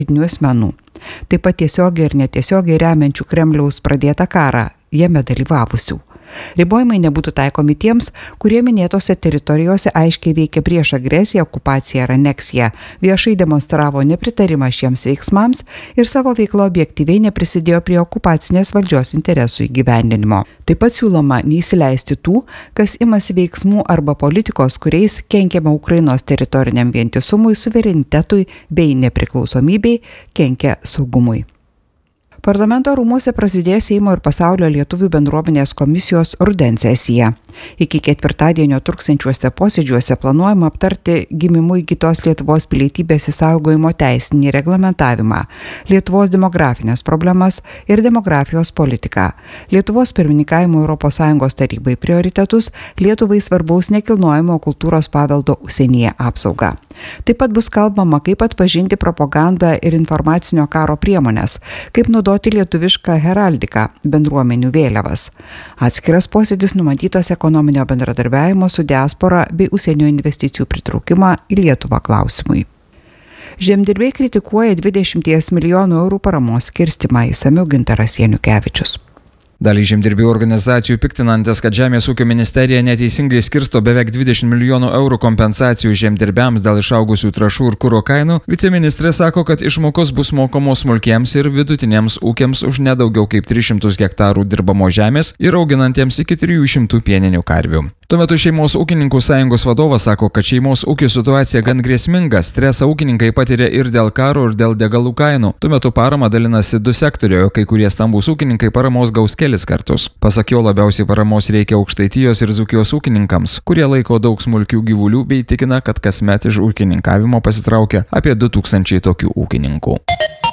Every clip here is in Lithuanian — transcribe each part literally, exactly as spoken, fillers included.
juridinių asmenų. Taip pat tiesiogiai ir netiesiogiai remiančių Kremliaus pradėtą karą, jame dalyvavusių. Ribojimai nebūtų taikomi tiems, kurie minėtose teritorijose aiškiai veikia prieš agresiją, okupaciją ar aneksiją, viešai demonstravo nepritarimą šiems veiksmams ir savo veiklo objektyviai neprisidėjo prie okupacinės valdžios interesų įgyvendinimo. Taip pat siūloma neįsileisti tų, kas imasi veiksmų arba politikos, kuriais kenkiama Ukrainos teritoriniam vientisumui, suverenitetui bei nepriklausomybei, kenkia saugumui. Parlamento rūmuose prasidės Seimo ir Pasaulio lietuvių bendruomenės komisijos rudens sesija. Iki ketvirtadienio truksiančiuose posėdžiuose planuojama aptarti gimimu įgytos Lietuvos pilietybės išsaugojimo teisinį reglamentavimą, Lietuvos demografinės problemas ir demografijos politiką, Lietuvos pirmininkavimo Europos Sąjungos tarybai prioritetus, Lietuvai svarbaus nekilnojamo kultūros paveldo užsienyje apsaugą. Taip pat bus kalbama, kaip atpažinti propagandą ir informacinio karo priemonės, kaip naudoti lietuvišką heraldiką, bendruomenių vėliavas. Atskiras posėdis numatytas ekonominio bendradarbiavimo su diaspora bei užsienio investicijų pritraukimą į Lietuvą klausimui. Žemdirbiai kritikuoja dvidešimt milijonų eurų paramos skirstimą, išsamiau Gintaras Janukevičius. Dalį žemdirbių organizacijų piktinantis, kad Žemės ūkio ministerija neteisingai skirsto beveik dvidešimt milijonų eurų kompensacijų žemdirbiams dėl išaugusių trąšų ir kuro kainų, viceministrė sako, kad išmokos bus mokamos smulkiems ir vidutiniams ūkiams už nedaugiau kaip tris šimtus hektarų dirbamo žemės ir auginantiems iki trijų šimtų pieninių karvių. Tuo metu Šeimos ūkininkų sąjungos vadovas sako, kad šeimos ūkio situacija gan grėsminga, stresą ūkininkai patiria ir dėl karo, ir dėl degalų kainų. Tuo metu parama dalinasi du sektoriai, o kai kurie stambūs ūkininkai paramos gaus kelis kartus. Pasak jo, labiausiai paramos reikia Aukštaitijos ir Dzūkijos ūkininkams, kurie laiko daug smulkių gyvulių bei tikina, kad kasmet iš ūkininkavimo pasitraukia apie du tūkstančiai tokių ūkininkų.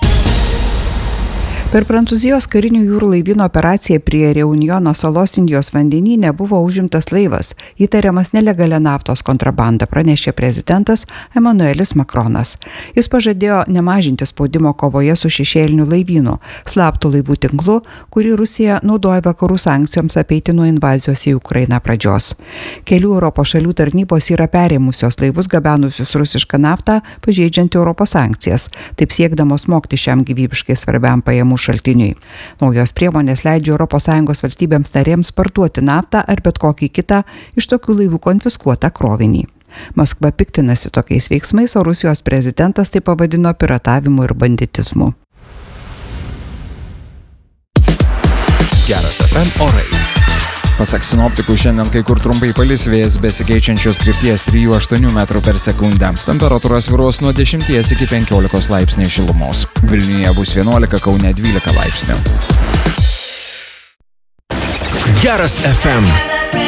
Per Prancūzijos karinių jūrų laivyno operaciją prie Reunjono salos Indijos vandenyne buvo užimtas laivas, įtariamas nelegalia naftos kontrabanda, pranešė prezidentas Emmanuelis Macronas. Jis pažadėjo nemažinti spaudimo kovoje su šešėliniu laivynu, slaptų laivų tinklu, kurį Rusija naudoja vakarų sankcijoms apeiti nuo invazijos į Ukrainą pradžios. Kelių Europos šalių tarnybos yra perėmusios laivus gabenusius rusišką naftą, pažeidžiant Europos sankcijas, taip siekdamos smogti šiam gyvybiškai svarbiam pajamų šaltiniui. Naujos priemonės leidžia Europos Sąjungos valstybėms narėms parduoti naftą ar bet kokį kitą iš tokių laivų konfiskuotą krovinį. Maskva piktinasi tokiais veiksmais, o Rusijos prezidentas tai pavadino piratavimu ir banditizmu. Geras F M orai. Pasak sinoptikų, šiandien kai kur trumpai palis, vėjas besikeičiančios krypties trijų aštuonių metrų per sekundę. Temperatūra svyruos nuo dešimties iki penkiolikos laipsnių šilumos. Vilniuje bus vienuolika, Kaune dvylika laipsnių. Geras F M.